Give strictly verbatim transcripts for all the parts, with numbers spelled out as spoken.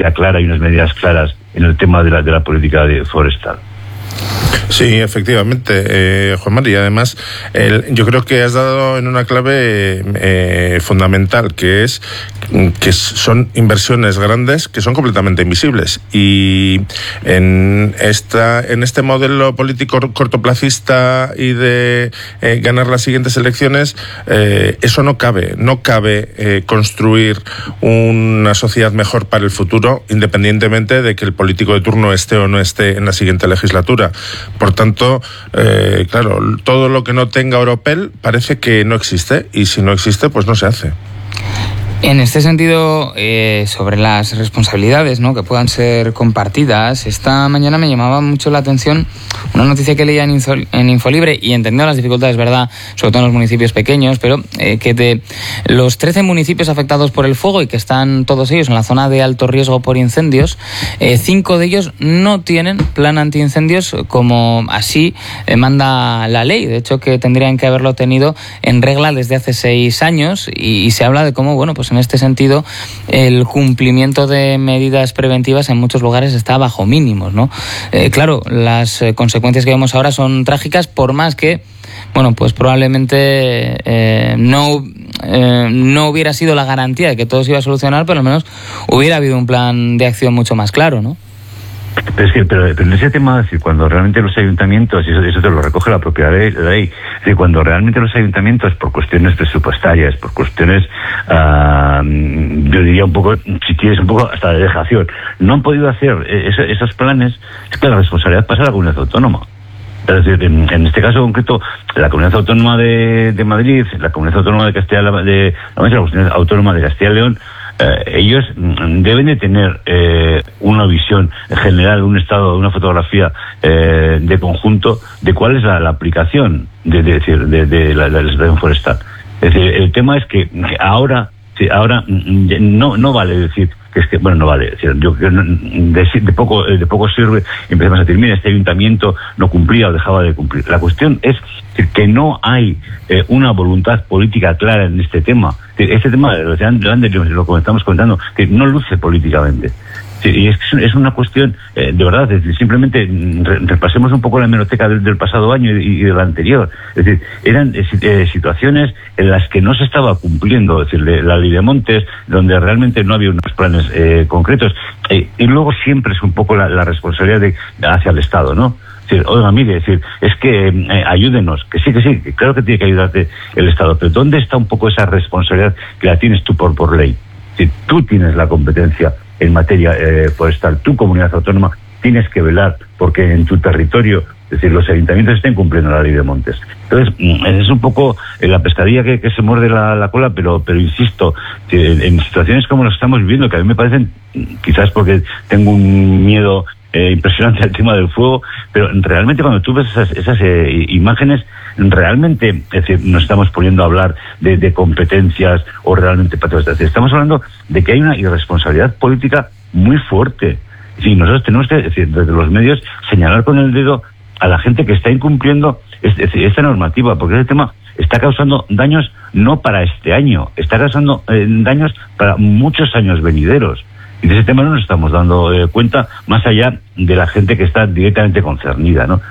estrategia clara y unas medidas claras en el tema de la, de la política de forestal. Sí, efectivamente, eh, Juan Mari. Además, el, yo creo que has dado en una clave eh, fundamental, que es que son inversiones grandes que son completamente invisibles. Y en esta en este modelo político cortoplacista y de eh, ganar las siguientes elecciones, eh, eso no cabe. No cabe eh, construir una sociedad mejor para el futuro, independientemente de que el político de turno esté o no esté en la siguiente legislatura. Por tanto, eh, claro, todo lo que no tenga oropel parece que no existe, y si no existe, pues no se hace. En este sentido, eh, sobre las responsabilidades, ¿no?, que puedan ser compartidas, esta mañana me llamaba mucho la atención una noticia que leía en, Info, en Infolibre, y entendiendo las dificultades, ¿verdad?, sobre todo en los municipios pequeños, pero eh, que de los trece municipios afectados por el fuego, y que están todos ellos en la zona de alto riesgo por incendios, eh, cinco de ellos no tienen plan antiincendios como así eh, manda la ley. De hecho, que tendrían que haberlo tenido en regla desde hace seis años, y, y se habla de cómo, bueno, pues en este sentido el cumplimiento de medidas preventivas en muchos lugares está bajo mínimos, ¿no? Eh, claro, las eh, consecuencias que vemos ahora son trágicas, por más que, bueno, pues probablemente eh, no, eh, no hubiera sido la garantía de que todo se iba a solucionar, pero al menos hubiera habido un plan de acción mucho más claro, ¿no? Pero es que, pero, pero en ese tema, es decir, cuando realmente los ayuntamientos, y eso, eso te lo recoge la propia ley, la ley, es decir, cuando realmente los ayuntamientos, por cuestiones presupuestarias, por cuestiones, uh, yo diría un poco, si quieres, un poco hasta de dejación, no han podido hacer eso, esos planes, es que la responsabilidad pasa a la comunidad autónoma. Es decir, en, en este caso concreto, la Comunidad Autónoma de, de Madrid, la Comunidad Autónoma de Castilla de la, la Comunidad Autónoma de Castilla y León, eh, ellos deben de tener eh, una visión general, un estado, una fotografía eh, de conjunto de cuál es la, la aplicación de, de, decir, de, de la, de la legislación forestal. Es decir, el tema es que ahora, sí, ahora no, no vale decir que es que, bueno, no vale, yo creo que de, de poco de poco sirve empezamos a decir, mira, este ayuntamiento no cumplía o dejaba de cumplir. La cuestión es que no hay eh, una voluntad política clara en este tema. Este tema, lo, lo que estamos comentando, que no luce políticamente. Sí, y es, es una cuestión, eh, de verdad, es decir, simplemente re, repasemos un poco la hemeroteca del, del pasado año y, y del anterior. Es decir, eran eh, situaciones en las que no se estaba cumpliendo, es decir, de, la ley de montes, donde realmente no había unos planes eh, concretos. Eh, y luego siempre es un poco la, la responsabilidad de, hacia el Estado, ¿no? Es decir, oiga, mire, es decir, es que eh, ayúdenos, que sí, que sí, que claro que tiene que ayudarte el Estado, pero ¿dónde está un poco esa responsabilidad que la tienes tú por, por ley? Es decir, tú tienes la competencia en materia eh, forestal, tu comunidad autónoma tienes que velar porque en tu territorio, es decir, los ayuntamientos estén cumpliendo la ley de montes. Entonces, es un poco la pescadilla que, que se muerde la, la cola, pero pero insisto, que en, en situaciones como las que estamos viviendo, que a mí me parecen, quizás porque tengo un miedo eh, impresionante al tema del fuego, pero realmente cuando tú ves esas, esas eh, imágenes, realmente, es decir, nos estamos poniendo a hablar de, de competencias o realmente patriotas. Estamos hablando de que hay una irresponsabilidad política muy fuerte. Sí, nosotros tenemos que, es decir, desde los medios, señalar con el dedo a la gente que está incumpliendo este, esta normativa, porque ese tema está causando daños no para este año, está causando eh, daños para muchos años venideros. Y de ese tema no nos estamos dando eh, cuenta, más allá de la gente que está directamente concernida, ¿no?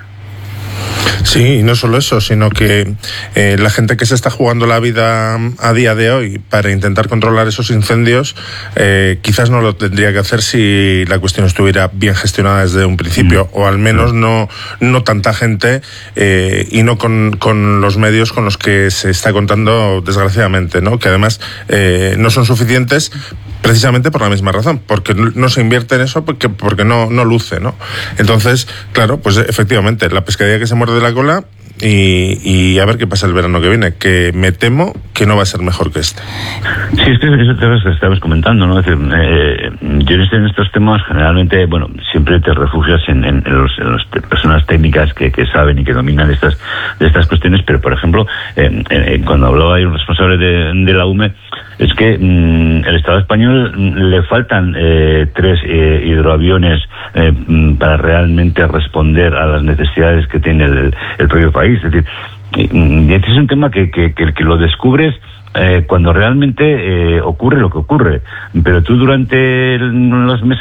Sí, y no solo eso, sino que eh, la gente que se está jugando la vida a día de hoy para intentar controlar esos incendios, eh, quizás no lo tendría que hacer si la cuestión estuviera bien gestionada desde un principio, mm. o al menos no, no tanta gente eh, y no con, con los medios con los que se está contando, desgraciadamente, ¿no? Que además eh, no son suficientes precisamente por la misma razón, porque no se invierte en eso porque, porque no, no luce, ¿no? Entonces, claro, pues efectivamente, la pescadilla que se muerde la cola y, y a ver qué pasa el verano que viene, que me temo que no va a ser mejor que este. Sí, es que eso te lo estabas comentando, ¿no? Es decir, eh, yo en estos temas generalmente, bueno, siempre te refugias en, en, en, los, en las personas técnicas que, que saben y que dominan estas de estas cuestiones, pero por ejemplo, eh, eh, cuando hablaba ahí un responsable de, de la U M E, es que mmm, el Estado español mmm, le faltan eh, tres eh, hidroaviones eh, mmm, para realmente responder a las necesidades que tiene el, el propio país. Es decir, y este es un tema que, que, que, que lo descubres eh, cuando realmente eh, ocurre lo que ocurre, pero tú durante los meses